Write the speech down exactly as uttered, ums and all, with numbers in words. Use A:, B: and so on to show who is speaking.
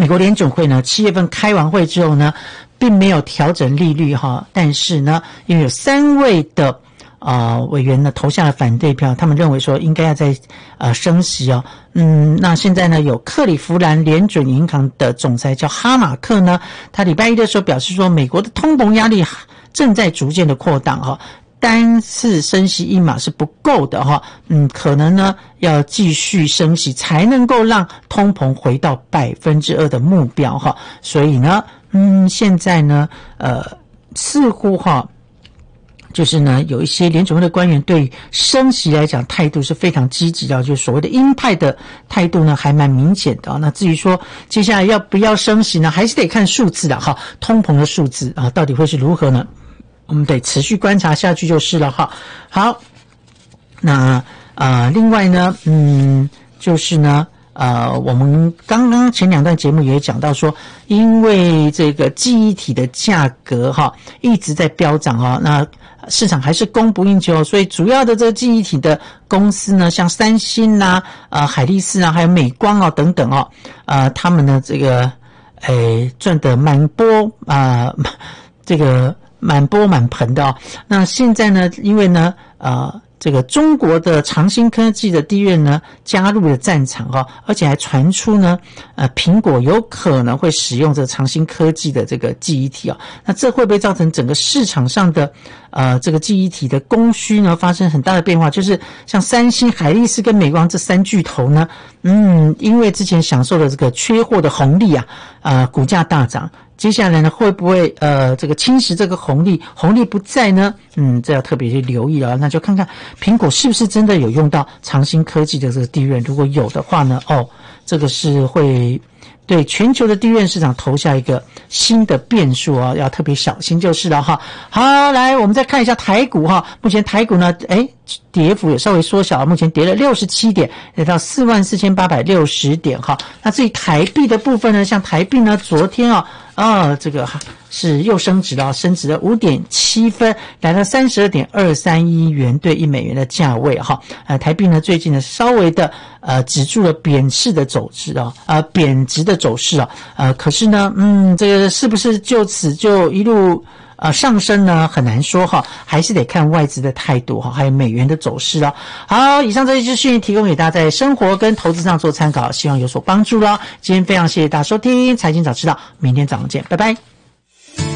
A: 美国联准会呢七月份开完会之后呢，并没有调整利率哈，但是呢，因为有三位的呃委员呢投下了反对票，他们认为说应该要再呃升息哦。嗯，那现在呢，有克里夫兰联准银行的总裁叫哈马克呢，他礼拜一的时候表示说，美国的通膨压力正在逐渐的扩大哈。单次升息一码是不够的哈，嗯，可能呢要继续升息才能够让通膨回到百分之二的目标哈，所以呢，嗯，现在呢，呃，似乎哈，就是呢有一些联准会的官员对升息来讲态度是非常积极的，就是所谓的鹰派的态度呢还蛮明显的。那至于说接下来要不要升息呢，还是得看数字的哈，通膨的数字啊，到底会是如何呢？我们得持续观察下去就是了哈。好，那呃，另外呢，嗯，就是呢，呃，我们刚刚前两段节目也讲到说，因为这个记忆体的价格哈一直在飙涨哈，那市场还是供不应求，所以主要的这个记忆体的公司呢，像三星啦、呃海力士啊，还有美光啊等等哦，呃，他们呢这个诶赚得满钵啊、呃，这个。满钵满盆的哦。那现在呢，因为呢，呃，这个中国的长兴科技的低院呢加入了战场哦，而且还传出呢，呃，苹果有可能会使用这个长兴科技的这个记忆体哦。那这会不会造成整个市场上的呃这个记忆体的供需呢发生很大的变化？就是像三星、海力士跟美光这三巨头呢，嗯，因为之前享受了这个缺货的红利啊，呃，股价大涨。接下来呢，会不会呃这个侵蚀这个红利？红利不在呢？嗯，这要特别去留意了。那就看看苹果是不是真的有用到长兴科技的这个地缘，如果有的话呢，哦，这个是会对全球的地缘市场投下一个新的变数哦，要特别小心就是了哈。好，来我们再看一下台股哈，目前台股呢，诶跌幅也稍微缩小，目前跌了六十七点，来到四万四千八百六十点哈。那至于台币的部分呢，像台币呢，昨天啊。哦，这个是又升值了，升值了 五点七 分，来到 三十二点二三一元兑一美元的价位哈。呃，台币呢最近呢稍微的呃止住了贬势的走势啊，呃贬值的走势啊，呃可是呢，嗯，这个是不是就此就一路呃上升呢？很难说哈，还是得看外资的态度哈，还有美元的走势啊。好，以上这些资讯提供给大家在生活跟投资上做参考，希望有所帮助了。今天非常谢谢大家收听财经早知道，明天早上见，拜拜。